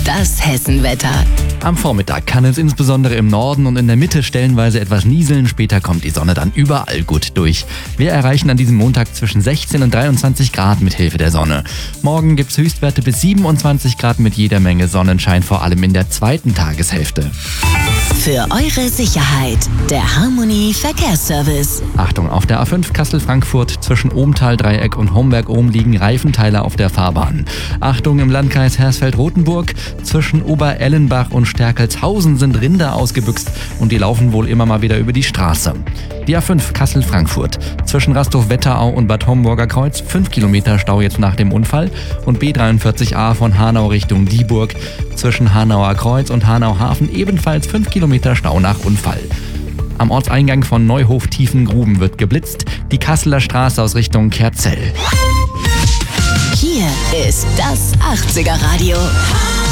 Das Hessenwetter. Am Vormittag kann es insbesondere im Norden und in der Mitte stellenweise etwas nieseln. Später kommt die Sonne dann überall gut durch. Wir erreichen an diesem Montag zwischen 16 und 23 Grad mit Hilfe der Sonne. Morgen gibt's Höchstwerte bis 27 Grad mit jeder Menge Sonnenschein, vor allem in der zweiten Tageshälfte. Für eure Sicherheit, der Harmony Verkehrsservice. Achtung, auf der A5 Kassel-Frankfurt zwischen Ohmtal-Dreieck und Homberg-Ohm liegen Reifenteile auf der Fahrbahn. Achtung, im Landkreis Hersfeld-Rotenburg zwischen Oberellenbach und Stärkelshausen sind Rinder ausgebüxt und die laufen wohl immer mal wieder über die Straße. Die A5 Kassel-Frankfurt zwischen Rastow-Wetterau und Bad Homburger Kreuz 5 Kilometer Stau jetzt nach dem Unfall und B43a von Hanau Richtung Dieburg zwischen Hanauer Kreuz und Hanau Hafen ebenfalls 5 Kilometer Stau nach Unfall. Am Ortseingang von Neuhof-Tiefengruben wird geblitzt, die Kasseler Straße aus Richtung Kerzell. Hier ist das 80er Radio.